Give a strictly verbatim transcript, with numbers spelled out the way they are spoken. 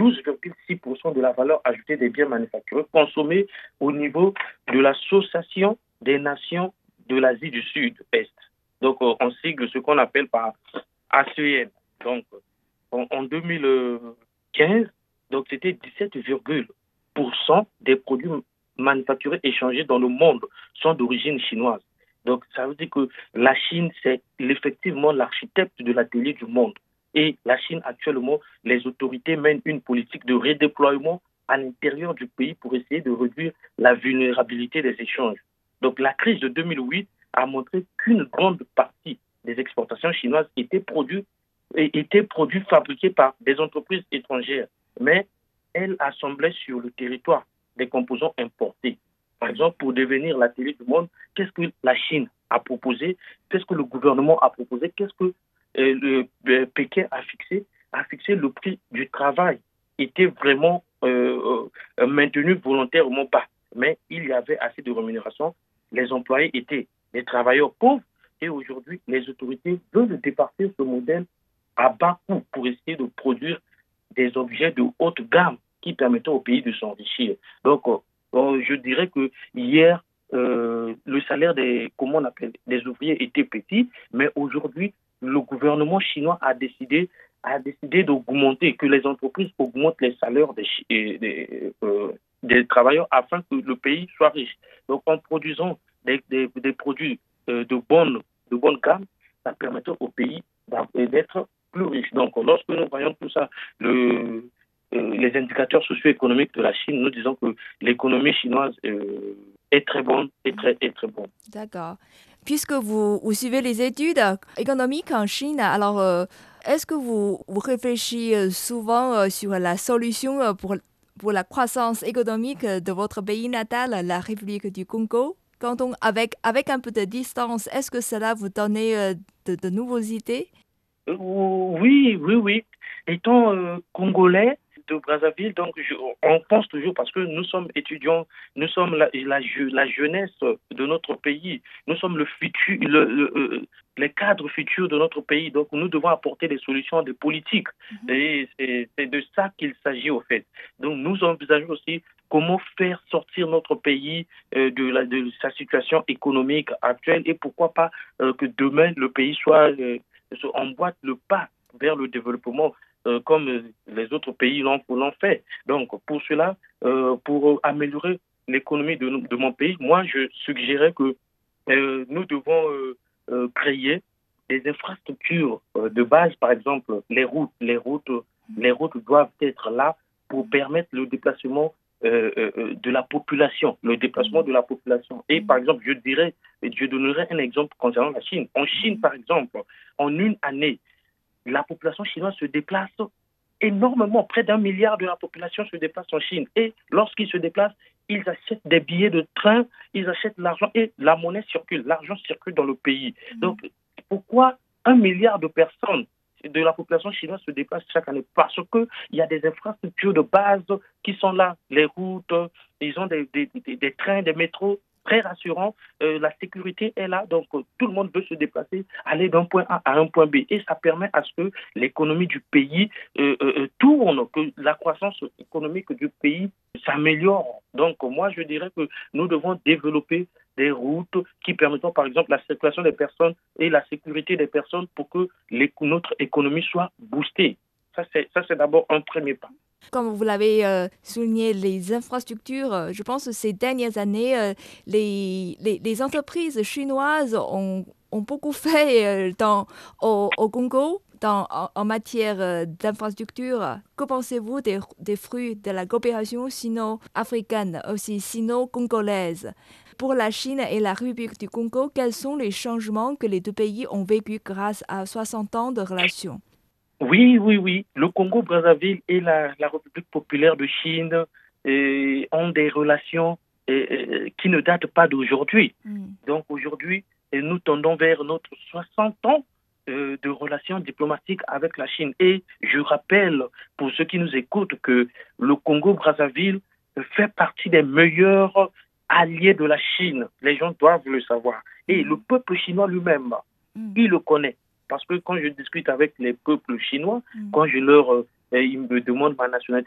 douze virgule six pour cent de la valeur ajoutée des biens manufacturés consommés au niveau de l'Association des nations de l'Asie du Sud-Est. Donc, euh, on sigle ce qu'on appelle par A C E N. Donc, en, en deux mille quinze, donc c'était dix-sept virgule six pour cent des produits manufacturés échangés dans le monde sont d'origine chinoise. Donc, ça veut dire que la Chine, c'est effectivement l'architecte de l'atelier du monde. Et la Chine, actuellement, les autorités mènent une politique de redéploiement à l'intérieur du pays pour essayer de réduire la vulnérabilité des échanges. Donc, la crise de deux mille huit a montré qu'une grande partie des exportations chinoises étaient produits, étaient produits fabriqués par des entreprises étrangères, mais elles assemblaient sur le territoire des composants importés. Par exemple, pour devenir l'atelier du monde, qu'est-ce que la Chine a proposé? Qu'est-ce que le gouvernement a proposé? Qu'est-ce que euh, le, le Pékin a fixé? A fixé le prix du travail était vraiment euh, euh, maintenu volontairement bas, mais il y avait assez de rémunération. Les employés étaient des travailleurs pauvres et aujourd'hui, les autorités veulent départir ce modèle à bas coût pour essayer de produire des objets de haute gamme qui permettent au pays de s'enrichir. Donc, euh, je dirais que hier, euh, le salaire des, comment on appelle, des ouvriers était petit, mais aujourd'hui, le gouvernement chinois a décidé, a décidé d'augmenter, que les entreprises augmentent les salaires des, des, euh, des travailleurs afin que le pays soit riche. Donc, en produisant des, des, des produits euh, de, bonne, de bonne gamme, ça permettait au pays d'être plus riche. Donc, lorsque nous voyons tout ça, le, euh, les indicateurs socio-économiques de la Chine, nous disons que l'économie chinoise euh, est très bonne, est très, est très bonne. D'accord. Puisque vous, vous suivez les études économiques en Chine, alors euh, est-ce que vous, vous réfléchissez souvent euh, sur la solution pour, pour la croissance économique de votre pays natal, la République du Congo? Quand on, avec, avec un peu de distance, est-ce que cela vous donne euh, de, de nouvelles idées? Euh, oui, oui, oui. Étant euh, congolais de Brazzaville, donc je, on pense toujours parce que nous sommes étudiants, nous sommes la, la, la jeunesse de notre pays, nous sommes le futur, le, le, le, les cadres futurs de notre pays. Donc nous devons apporter des solutions, des politiques. Mm-hmm. Et c'est, c'est de ça qu'il s'agit au fait. Donc nous envisageons aussi comment faire sortir notre pays euh, de, la, de sa situation économique actuelle et pourquoi pas euh, que demain le pays soit euh, emboîte le pas vers le développement euh, comme euh, les autres pays l'ont, l'ont fait. Donc, pour cela, euh, pour améliorer l'économie de, de mon pays, moi, je suggérais que euh, nous devons euh, euh, créer des infrastructures euh, de base, par exemple, les routes. Les routes, les routes doivent être là pour permettre le déplacement Euh, euh, de la population, le déplacement de la population. Et par exemple, je dirais, je donnerai un exemple concernant la Chine. En Chine, par exemple, en une année, la population chinoise se déplace énormément. Près d'un milliard de la population se déplace en Chine. Et lorsqu'ils se déplacent, ils achètent des billets de train, ils achètent l'argent et la monnaie circule. L'argent circule dans le pays. Donc, pourquoi un milliard de personnes de la population chinoise se déplace chaque année? Parce qu'il y a des infrastructures de base qui sont là. Les routes, ils ont des, des, des, des trains, des métros très rassurants. Euh, la sécurité est là, donc euh, tout le monde veut se déplacer, aller d'un point A à un point B. Et ça permet à ce que l'économie du pays euh, euh, tourne, que la croissance économique du pays s'améliore. Donc moi, je dirais que nous devons développer des routes qui permettent, par exemple, la circulation des personnes et la sécurité des personnes pour que notre économie soit boostée. Ça, c'est, ça, c'est d'abord un premier pas. Comme vous l'avez euh, souligné, les infrastructures, euh, je pense que ces dernières années, euh, les, les, les entreprises chinoises ont, ont beaucoup fait euh, dans, au, au Congo dans, en, en matière euh, d'infrastructures. Que pensez-vous des, des fruits de la coopération sino-africaine, aussi sino-congolaise? Pour la Chine et la République du Congo, quels sont les changements que les deux pays ont vécus grâce à soixante ans de relations? Oui, oui, oui. Le Congo-Brazzaville et la, la République populaire de Chine euh, ont des relations euh, qui ne datent pas d'aujourd'hui. Mm. Donc aujourd'hui, nous tendons vers notre soixante ans euh, de relations diplomatiques avec la Chine. Et je rappelle, pour ceux qui nous écoutent, que le Congo-Brazzaville fait partie des meilleurs alliés de la Chine. Les gens doivent le savoir. Et mm. le peuple chinois lui-même, mm. il le connaît. Parce que quand je discute avec les peuples chinois, mmh. quand je leur, euh, ils me demandent ma nationalité,